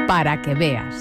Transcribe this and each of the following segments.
para que veas.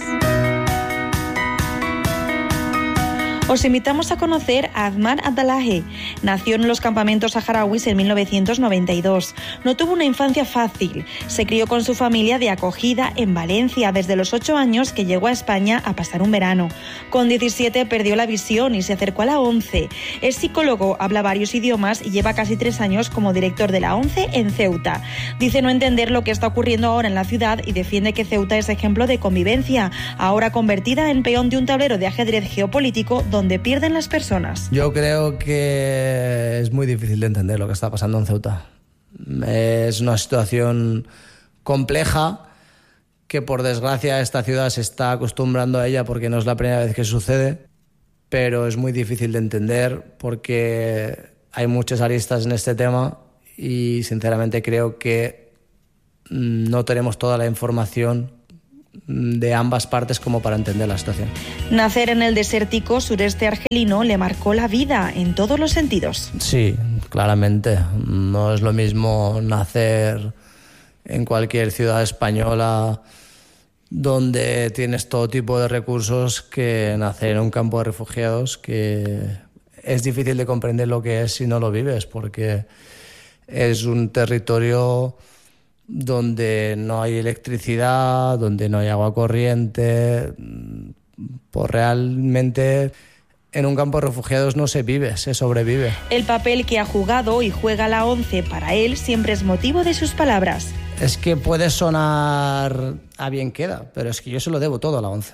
Os invitamos a conocer a Ahmad Abdallahi. Nació en los campamentos saharauis en 1992. No tuvo una infancia fácil. Se crió con su familia de acogida en Valencia desde los 8 años, que llegó a España a pasar un verano. Con 17 perdió la visión y se acercó a la ONCE. Es psicólogo, habla varios idiomas y lleva casi 3 años como director de la ONCE en Ceuta. Dice no entender lo que está ocurriendo ahora en la ciudad y defiende que Ceuta es ejemplo de convivencia, ahora convertida en peón de un tablero de ajedrez geopolítico donde pierden las personas. Yo creo que es muy difícil de entender lo que está pasando en Ceuta. Es una situación compleja que, por desgracia, esta ciudad se está acostumbrando a ella porque no es la primera vez que sucede, pero es muy difícil de entender porque hay muchas aristas en este tema y, sinceramente, creo que no tenemos toda la información de ambas partes como para entender la situación. Nacer en el desértico sureste argelino le marcó la vida en todos los sentidos. Sí, claramente. No es lo mismo nacer en cualquier ciudad española donde tienes todo tipo de recursos que nacer en un campo de refugiados, que es difícil de comprender lo que es si no lo vives, porque es un territorio donde no hay electricidad, donde no hay agua corriente. Pues realmente en un campo de refugiados no se vive, se sobrevive. El papel que ha jugado y juega la ONCE para él siempre es motivo de sus palabras. Es que puede sonar a bien queda, pero es que yo se lo debo todo a la ONCE.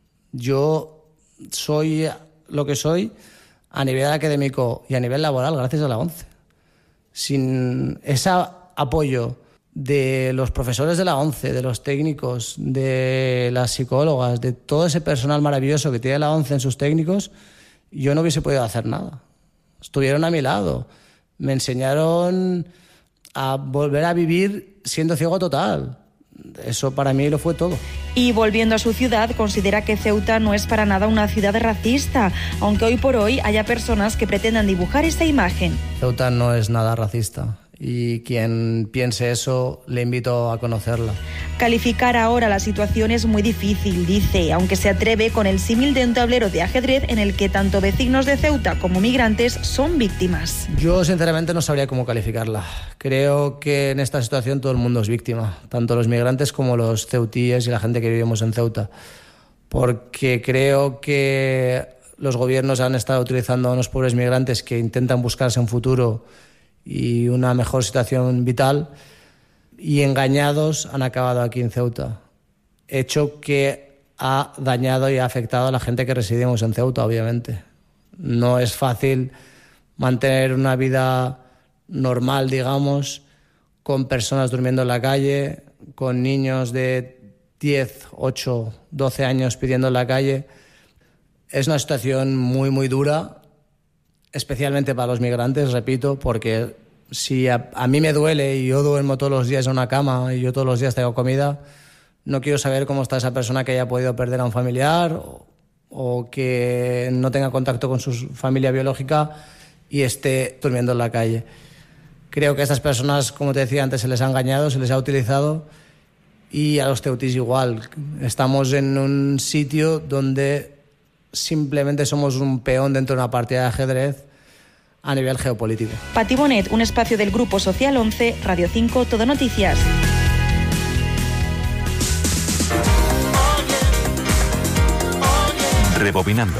Yo soy lo que soy a nivel académico y a nivel laboral gracias a la ONCE. Sin ese apoyo de los profesores de la ONCE, de los técnicos, de las psicólogas, de todo ese personal maravilloso que tiene la ONCE en sus técnicos, yo no hubiese podido hacer nada. Estuvieron a mi lado, me enseñaron a volver a vivir siendo ciego total. Eso para mí lo fue todo. Y volviendo a su ciudad, considera que Ceuta no es para nada una ciudad racista, aunque hoy por hoy haya personas que pretendan dibujar esta imagen. Ceuta no es nada racista. Y quien piense eso, le invito a conocerla. Calificar ahora la situación es muy difícil, dice, aunque se atreve con el símil de un tablero de ajedrez en el que tanto vecinos de Ceuta como migrantes son víctimas. Yo sinceramente no sabría cómo calificarla. Creo que en esta situación todo el mundo es víctima, tanto los migrantes como los ceutíes y la gente que vivimos en Ceuta. Porque creo que los gobiernos han estado utilizando a unos pobres migrantes que intentan buscarse un futuro y una mejor situación vital, y engañados han acabado aquí en Ceuta. Hecho que ha dañado y ha afectado a la gente que residimos en Ceuta, obviamente. No es fácil mantener una vida normal, digamos, con personas durmiendo en la calle, con niños de 10, 8, 12 años pidiendo en la calle. Es una situación muy, muy dura, especialmente para los migrantes, repito, porque si a mí me duele y yo duermo todos los días en una cama y yo todos los días tengo comida, no quiero saber cómo está esa persona que haya podido perder a un familiar o que no tenga contacto con su familia biológica y esté durmiendo en la calle. Creo que a estas personas, como te decía antes, se les ha engañado, se les ha utilizado, y a los ceutís igual. Estamos en un sitio donde simplemente somos un peón dentro de una partida de ajedrez a nivel geopolítico. Pati Bonet, un espacio del Grupo Social 11, Radio 5, Todo Noticias. Rebobinando.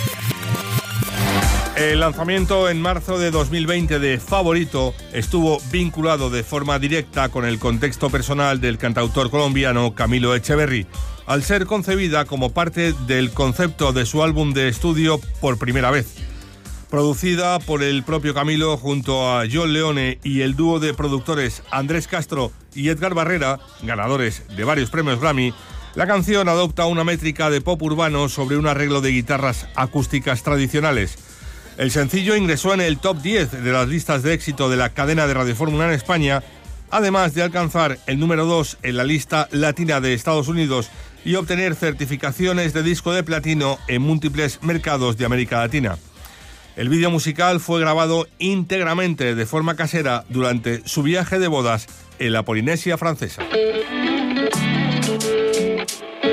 El lanzamiento en marzo de 2020 de Favorito estuvo vinculado de forma directa con el contexto personal del cantautor colombiano Camilo Echeverry, al ser concebida como parte del concepto de su álbum de estudio Por Primera Vez. Producida por el propio Camilo junto a John Leone y el dúo de productores Andrés Castro y Edgar Barrera, ganadores de varios premios Grammy, la canción adopta una métrica de pop urbano sobre un arreglo de guitarras acústicas tradicionales. El sencillo ingresó en el top 10 de las listas de éxito de la cadena de Radio Fórmula en España, además de alcanzar el número 2 en la lista latina de Estados Unidos y obtener certificaciones de disco de platino en múltiples mercados de América Latina. El vídeo musical fue grabado íntegramente de forma casera durante su viaje de bodas en la Polinesia Francesa.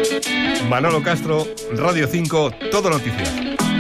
Manolo Castro, Radio 5, Todo Noticias.